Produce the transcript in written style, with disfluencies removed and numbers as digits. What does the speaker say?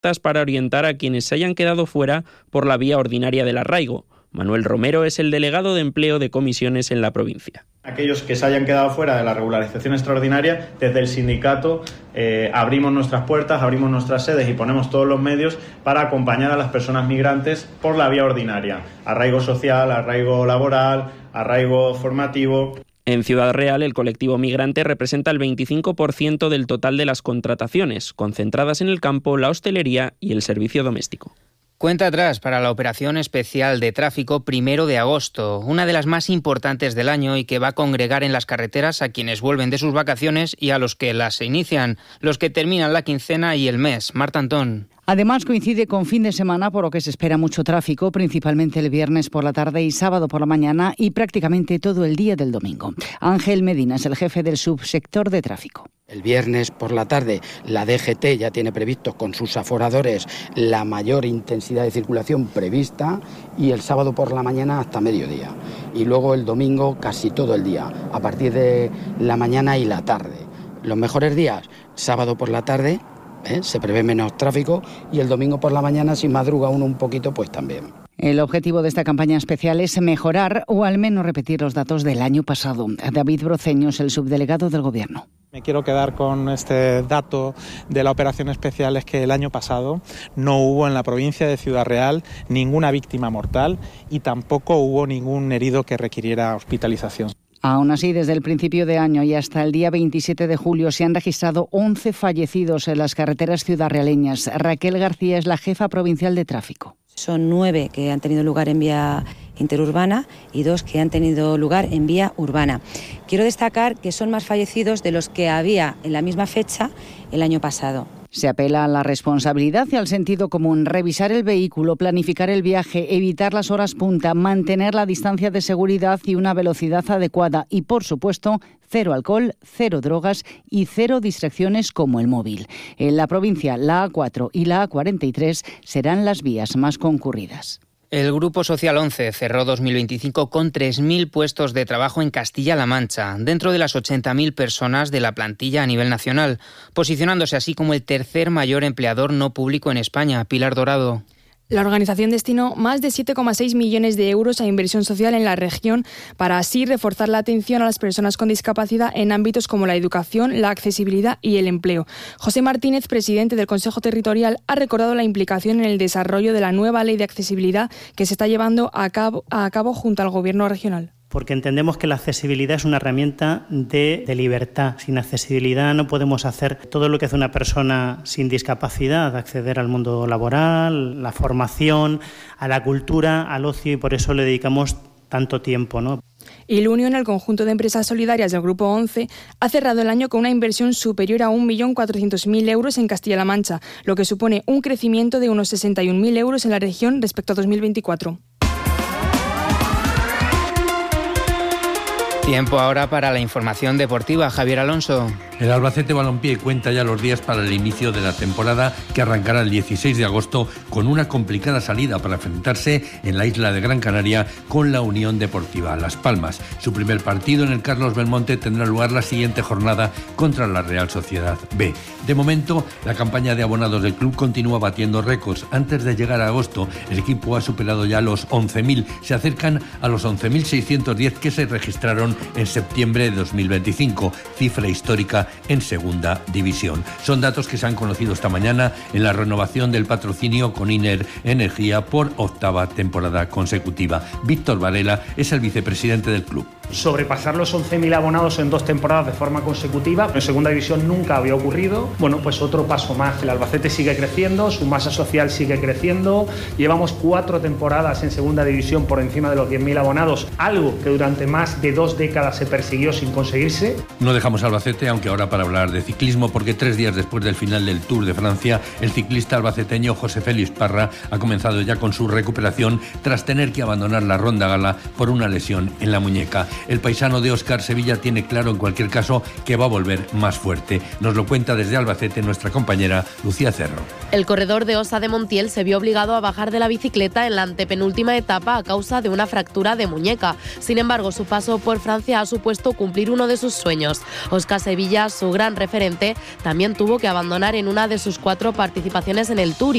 para orientar a quienes se hayan quedado fuera por la vía ordinaria del arraigo. Manuel Romero es el delegado de empleo de comisiones en la provincia. Aquellos que se hayan quedado fuera de la regularización extraordinaria, desde el sindicato abrimos nuestras puertas, abrimos nuestras sedes y ponemos todos los medios para acompañar a las personas migrantes por la vía ordinaria. Arraigo social, arraigo laboral, arraigo formativo. En Ciudad Real, el colectivo migrante representa el 25% del total de las contrataciones, concentradas en el campo, la hostelería y el servicio doméstico. Cuenta atrás para la operación especial de tráfico 1 de agosto, una de las más importantes del año y que va a congregar en las carreteras a quienes vuelven de sus vacaciones y a los que las inician, los que terminan la quincena y el mes. Marta Antón. Además, coincide con fin de semana, por lo que se espera mucho tráfico, principalmente el viernes por la tarde y sábado por la mañana y prácticamente todo el día del domingo. Ángel Medina es el jefe del subsector de tráfico. El viernes por la tarde la DGT ya tiene previsto con sus aforadores la mayor intensidad de circulación prevista y el sábado por la mañana hasta mediodía. Y luego el domingo casi todo el día, a partir de la mañana y la tarde. Los mejores días, sábado por la tarde, se prevé menos tráfico y el domingo por la mañana, si madruga uno un poquito, pues también. El objetivo de esta campaña especial es mejorar o al menos repetir los datos del año pasado. David Broceño es el subdelegado del Gobierno. Me quiero quedar con este dato de la operación especial, es que el año pasado no hubo en la provincia de Ciudad Real ninguna víctima mortal y tampoco hubo ningún herido que requiriera hospitalización. Aún así, desde el principio de año y hasta el día 27 de julio se han registrado 11 fallecidos en las carreteras ciudadraleñas. Raquel García es la jefa provincial de tráfico. Son 9 que han tenido lugar en vía interurbana y 2 que han tenido lugar en vía urbana. Quiero destacar que son más fallecidos de los que había en la misma fecha el año pasado. Se apela a la responsabilidad y al sentido común, revisar el vehículo, planificar el viaje, evitar las horas punta, mantener la distancia de seguridad y una velocidad adecuada y, por supuesto, 0 alcohol, 0 drogas y 0 distracciones como el móvil. En la provincia, la A4 y la A43 serán las vías más concurridas. El Grupo Social 11 cerró 2025 con 3.000 puestos de trabajo en Castilla-La Mancha, dentro de las 80.000 personas de la plantilla a nivel nacional, posicionándose así como el tercer mayor empleador no público en España. Pilar Dorado. La organización destinó más de 7,6 millones de euros a inversión social en la región para así reforzar la atención a las personas con discapacidad en ámbitos como la educación, la accesibilidad y el empleo. José Martínez, presidente del Consejo Territorial, ha recordado la implicación en el desarrollo de la nueva ley de accesibilidad que se está llevando a cabo junto al Gobierno regional. Porque entendemos que la accesibilidad es una herramienta de libertad. Sin accesibilidad no podemos hacer todo lo que hace una persona sin discapacidad, acceder al mundo laboral, la formación, a la cultura, al ocio, y por eso le dedicamos tanto tiempo, ¿no? Ilunion, el conjunto de empresas solidarias del Grupo 11, ha cerrado el año con una inversión superior a 1.400.000 euros en Castilla-La Mancha, lo que supone un crecimiento de unos 61.000 euros en la región respecto a 2024. Tiempo ahora para la información deportiva. Javier Alonso. El Albacete Balompié cuenta ya los días para el inicio de la temporada, que arrancará el 16 de agosto con una complicada salida para enfrentarse en la isla de Gran Canaria con la Unión Deportiva Las Palmas. Su primer partido en el Carlos Belmonte tendrá lugar la siguiente jornada contra la Real Sociedad B. De momento, la campaña de abonados del club continúa batiendo récords. Antes de llegar a agosto, el equipo ha superado ya los 11.000. Se acercan a los 11.610 que se registraron en septiembre de 2025, cifra histórica en segunda división. Son datos que se han conocido esta mañana en la renovación del patrocinio con Iner Energía por 8ª temporada consecutiva. Víctor Varela es el vicepresidente del club. Sobrepasar los 11.000 abonados en 2 temporadas de forma consecutiva, en segunda división nunca había ocurrido. Bueno, pues otro paso más. El Albacete sigue creciendo, su masa social sigue creciendo. Llevamos 4 temporadas en segunda división por encima de los 10.000 abonados, algo que durante más de 2 décadas se persiguió sin conseguirse. No dejamos Albacete, aunque ahora para hablar de ciclismo, porque 3 días después del final del Tour de Francia, el ciclista albaceteño José Félix Parra ha comenzado ya con su recuperación tras tener que abandonar la Ronda Gala por una lesión en la muñeca. El paisano de Óscar Sevilla tiene claro en cualquier caso que va a volver más fuerte. Nos lo cuenta desde Albacete nuestra compañera Lucía Cerro. El corredor de Osa de Montiel se vio obligado a bajar de la bicicleta en la antepenúltima etapa a causa de una fractura de muñeca. Sin embargo, su paso por Francia distancia ha supuesto cumplir uno de sus sueños. Óscar Sevilla, su gran referente, también tuvo que abandonar en una de sus 4 participaciones en el Tour